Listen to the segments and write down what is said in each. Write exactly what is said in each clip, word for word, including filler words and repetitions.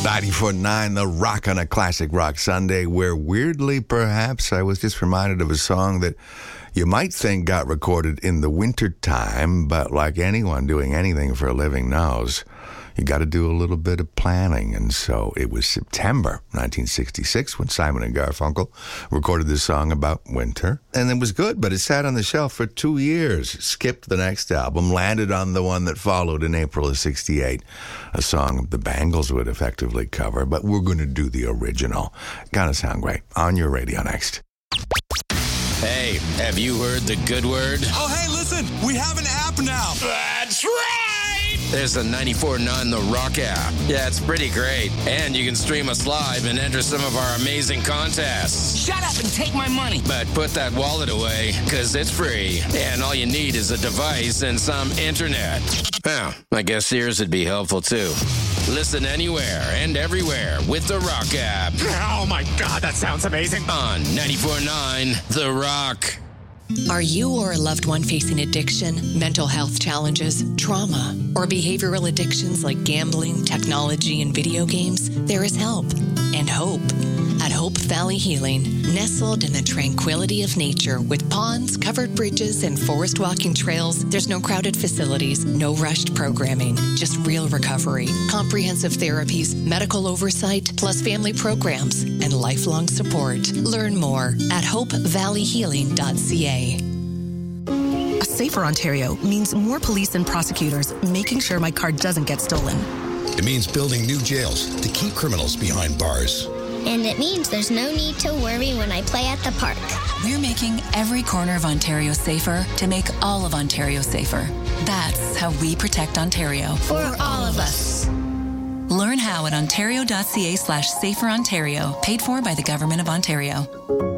ninety-four point nine The Rock on a Classic Rock Sunday, where weirdly, perhaps, I was just reminded of a song that you might think got recorded in the wintertime, but like anyone doing anything for a living knows, you got to do a little bit of planning. And so it was September nineteen sixty-six when Simon and Garfunkel recorded this song about winter. And it was good, but it sat on the shelf for two years, skipped the next album, landed on the one that followed in April of sixty-eight, a song the Bangles would effectively cover, but we're going to do the original. Gonna sound great. On your radio next. Hey, have you heard the good word? Oh, hey, listen, we have an app now. That's right! There's a ninety-four point nine The Rock app. Yeah, it's pretty great. And you can stream us live and enter some of our amazing contests. Shut up and take my money. But put that wallet away, because it's free. And all you need is a device and some internet. Well, I guess yours would be helpful, too. Listen anywhere and everywhere with The Rock app. Oh, my God, that sounds amazing. On ninety-four point nine The Rock. Are you or a loved one facing addiction, mental health challenges, trauma, or behavioral addictions like gambling, technology, and video games? There is help and hope at Hope Valley Healing, nestled in the tranquility of nature with ponds, covered bridges, and forest walking trails. There's no crowded facilities, no rushed programming, just real recovery, comprehensive therapies, medical oversight, plus family programs and lifelong support. Learn more at hope valley healing dot c a. A safer Ontario means more police and prosecutors making sure my car doesn't get stolen. It means building new jails to keep criminals behind bars. And it means there's no need to worry when I play at the park. We're making every corner of Ontario safer to make all of Ontario safer. That's how we protect Ontario. For all of us. Learn how at ontario.ca slash safer Ontario, paid for by the Government of Ontario.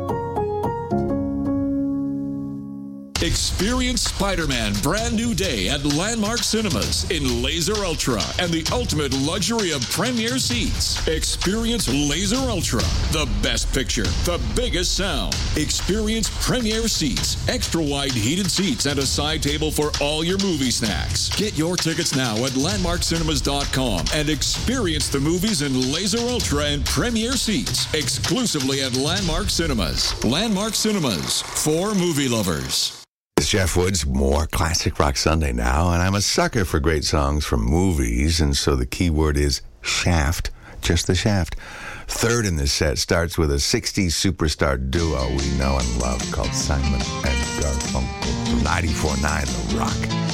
Experience Spider-Man Brand New Day at Landmark Cinemas in Laser Ultra and the ultimate luxury of premier seats. Experience Laser Ultra, the best picture, the biggest sound. Experience premier seats, extra wide heated seats, and a side table for all your movie snacks. Get your tickets now at landmark cinemas dot com and experience the movies in Laser Ultra and premier seats exclusively at Landmark Cinemas. Landmark Cinemas, for movie lovers. It's Jeff Woods, more Classic Rock Sunday now, and I'm a sucker for great songs from movies, and so the key word is shaft, just the shaft. Third in this set starts with a sixties superstar duo we know and love called Simon and Garfunkel from ninety-four point nine The Rock.